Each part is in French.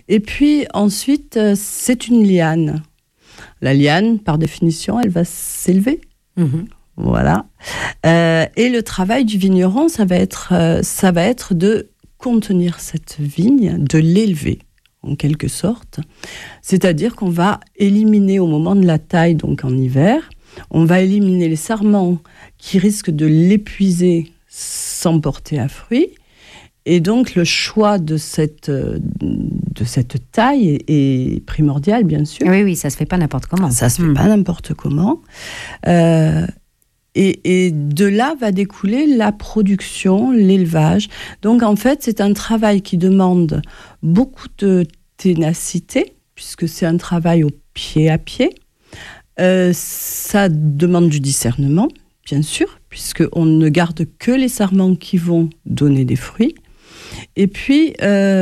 Et puis ensuite, c'est une liane. La liane, par définition, elle va s'élever. Voilà. Et le travail du vigneron, ça va être de contenir cette vigne, de l'élever, en quelque sorte. C'est-à-dire qu'on va éliminer au moment de la taille, donc en hiver, on va éliminer les sarments qui risquent de l'épuiser sans porter à fruit. Et donc, le choix de cette taille est primordial, bien sûr. Oui, ça ne se fait pas n'importe comment. Ça ne se fait pas n'importe comment. Et de là va découler la production, l'élevage. Donc, en fait, c'est un travail qui demande beaucoup de ténacité, puisque c'est un travail au pied à pied. Ça demande du discernement, bien sûr, puisqu'on ne garde que les sarments qui vont donner des fruits. Et puis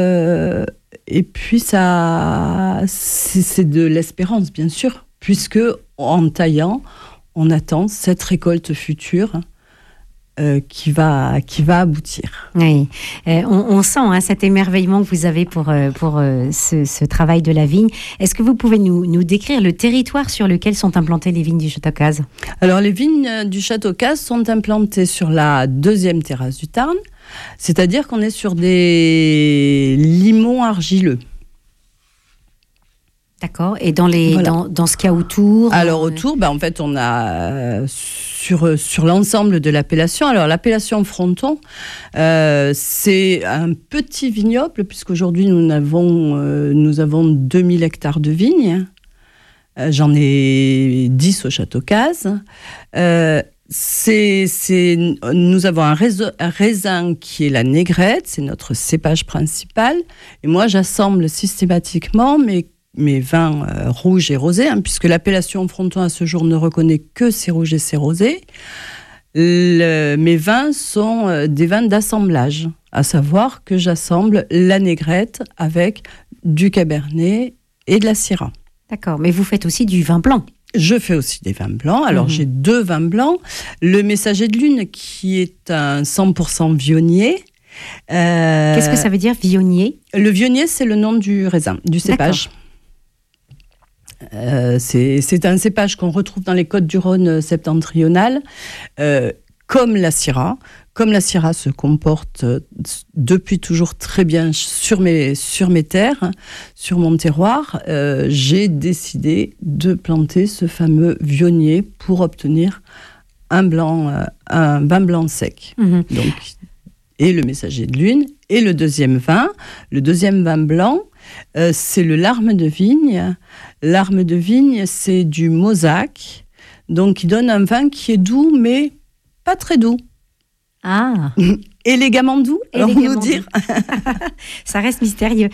ça, c'est de l'espérance, bien sûr, puisque en taillant, on attend cette récolte future qui va aboutir. Oui, on sent cet émerveillement que vous avez pour ce travail de la vigne. Est-ce que vous pouvez nous décrire le territoire sur lequel sont implantées les vignes du Château Cazes ? Alors, les vignes du Château Cazes sont implantées sur la 2e terrasse du Tarn, c'est-à-dire qu'on est sur des limons argileux. D'accord. Et dans ce qu'il y a autour. Alors autour, en fait, on a sur l'ensemble de l'appellation. Alors l'appellation Fronton, c'est un petit vignoble puisqu'aujourd'hui nous avons 2000 hectares de vignes. J'en ai 10 au Château Cazes. Nous avons un raisin qui est la négrette, c'est notre cépage principal. Et moi, j'assemble systématiquement mes vins rouges et rosés, puisque l'appellation Fronton à ce jour ne reconnaît que ces rouges et ces rosés. Mes vins sont des vins d'assemblage, à savoir que j'assemble la négrette avec du cabernet et de la syrah. D'accord, mais vous faites aussi du vin blanc. Je fais aussi des vins blancs. Alors, j'ai 2 vins blancs. Le Messager de Lune, qui est un 100% vionnier. Qu'est-ce que ça veut dire, vionnier ? Le vionnier, c'est le nom du raisin, du cépage. C'est un cépage qu'on retrouve dans les Côtes-du-Rhône septentrionales, comme la Syrah. Comme la Syrah se comporte depuis toujours très bien sur mes terres, sur mon terroir, j'ai décidé de planter ce fameux vionnier pour obtenir un vin blanc sec. Donc, et le Messager de Lune. Et le deuxième vin blanc, c'est le Larme de Vigne. Larme de Vigne, c'est du Mauzac, donc qui donne un vin qui est doux, mais pas très doux. Ah. Élégamment doux, allons-nous dire. Ça reste mystérieux.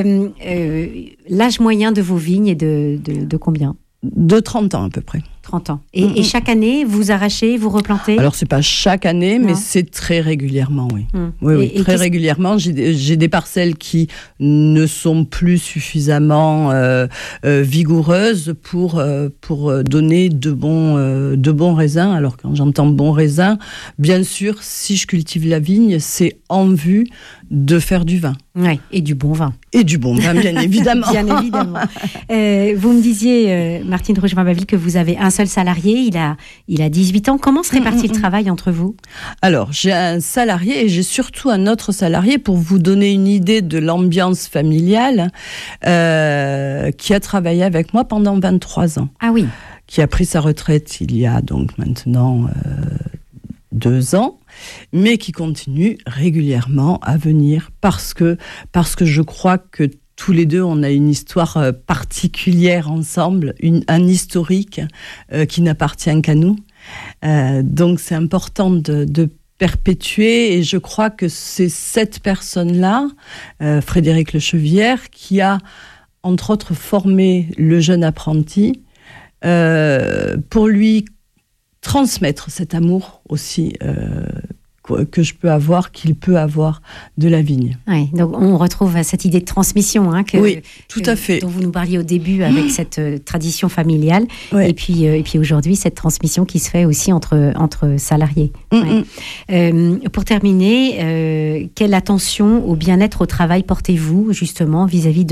L'âge moyen de vos vignes est de combien ? De 30 ans à peu près. 30 ans. Et chaque année, vous arrachez, vous replantez ? Alors, c'est pas chaque année, mais c'est très régulièrement, oui. Oui, très régulièrement. J'ai des parcelles qui ne sont plus suffisamment vigoureuses pour donner de bons raisins. Alors, quand j'entends bons raisins, bien sûr, si je cultive la vigne, c'est en vue de faire du vin. Oui, et du bon vin. Et du bon vin, bien évidemment. Bien évidemment. Vous me disiez, Martine Rougemont-Babil, que vous avez un seul salarié, il a 18 ans. Comment se répartit le travail entre vous ? Alors, j'ai un salarié et j'ai surtout un autre salarié pour vous donner une idée de l'ambiance familiale qui a travaillé avec moi pendant 23 ans. Ah oui. Qui a pris sa retraite il y a donc maintenant 2 ans, mais qui continue régulièrement à venir parce que je crois que tous les deux, on a une histoire particulière ensemble, un historique qui n'appartient qu'à nous. Donc, c'est important de perpétuer, et je crois que c'est cette personne-là, Frédéric Lechevière, qui a, entre autres, formé le jeune apprenti pour lui transmettre cet amour aussi que je peux avoir, qu'il peut avoir de la vigne. Oui, donc on retrouve cette idée de transmission, oui, tout à fait, dont vous nous parliez au début avec cette tradition familiale, ouais. et puis aujourd'hui cette transmission qui se fait aussi entre salariés. Ouais. Pour terminer, quelle attention au bien-être au travail portez-vous justement vis-à-vis